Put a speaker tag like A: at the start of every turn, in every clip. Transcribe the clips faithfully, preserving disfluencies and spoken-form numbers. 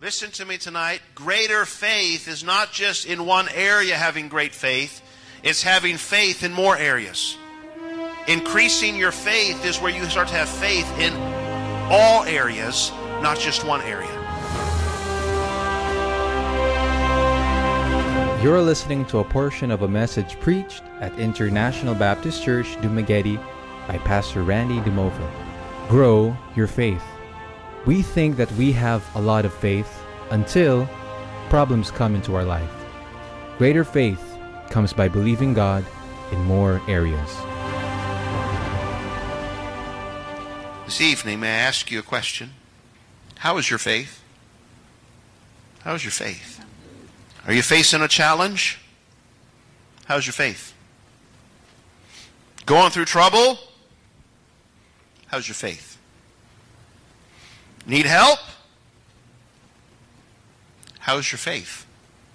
A: Listen to me tonight. Greater faith is not just in one area having great faith. It's having faith in more areas. Increasing your faith is where you start to have faith in all areas, not just one area.
B: You're listening to a portion of a message preached at International Baptist Church, Dumaguete by Pastor Randy Dumover. Grow your faith. We think that we have a lot of faith until problems come into our life. Greater faith comes by believing God in more areas.
A: This evening, may I ask you a question? How is your faith? How is your faith? Are you facing a challenge? How's your faith? Going through trouble? How's your faith? Need help? How's your faith?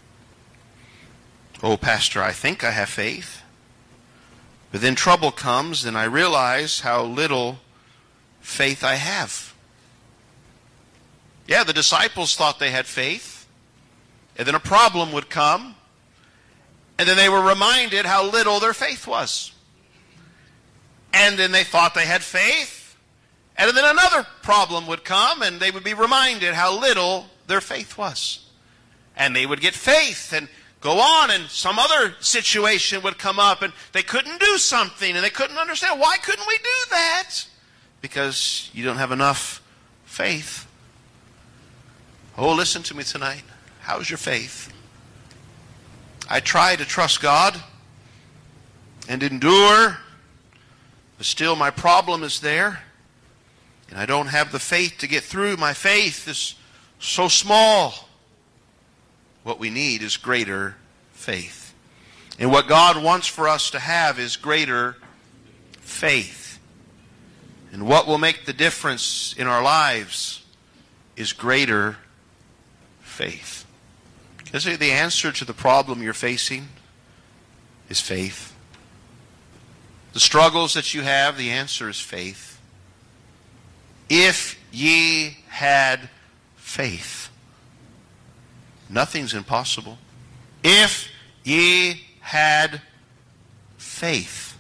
A: Oh, Pastor, I think I have faith. But then trouble comes and I realize how little faith I have. Yeah, the disciples thought they had faith. And then a problem would come. And then they were reminded how little their faith was. And then they thought they had faith. And then another problem would come and they would be reminded how little their faith was. And they would get faith and go on, and some other situation would come up and they couldn't do something and they couldn't understand. Why couldn't we do that? Because you don't have enough faith. Oh, listen to me tonight. How's your faith? I try to trust God and endure, but still my problem is there. And I don't have the faith to get through. My faith is so small. What we need is greater faith. And what God wants for us to have is greater faith. And what will make the difference in our lives is greater faith. Is it the answer to the problem you're facing is faith? The struggles that you have, the answer is faith. If ye had faith, nothing's impossible. If ye had faith,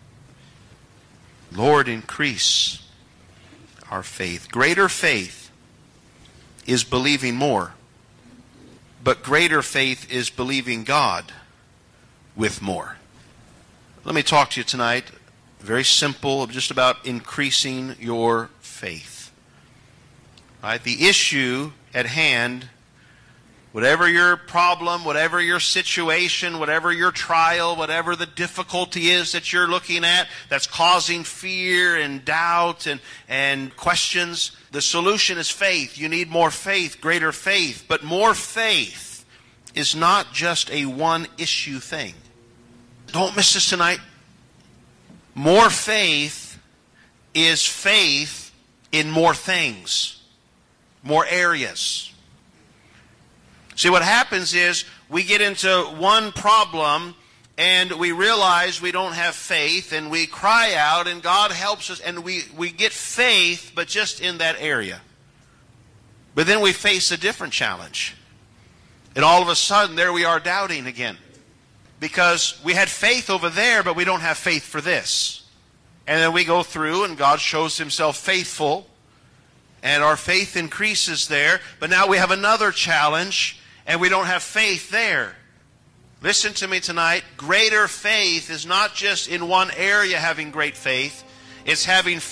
A: Lord, increase our faith. Greater faith is believing more. But greater faith is believing God with more. Let me talk to you tonight, very simple, just about increasing your faith. Right? The issue at hand, whatever your problem, whatever your situation, whatever your trial, whatever the difficulty is that you're looking at that's causing fear and doubt and, and questions, the solution is faith. You need more faith, greater faith. But more faith is not just a one-issue thing. Don't miss this tonight. More faith is faith in more things, more areas. See, what happens is we get into one problem and we realize we don't have faith and we cry out and God helps us and we, we get faith, but just in that area. But then we face a different challenge. And all of a sudden, there we are doubting again. Because we had faith over there, but we don't have faith for this. And then we go through and God shows Himself faithful. And our faith increases there. But now we have another challenge and we don't have faith there. Listen to me tonight. Greater faith is not just in one area having great faith. It's having